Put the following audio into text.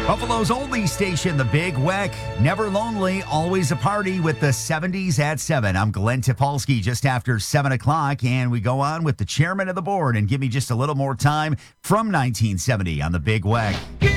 Buffalo's only station, The Big Weck. Never lonely, always a party with the 70s at 7. I'm Glenn Topolsky just after 7 o'clock, and we go on with the chairman of the board and give me just a little more time from 1970 on The Big Weck.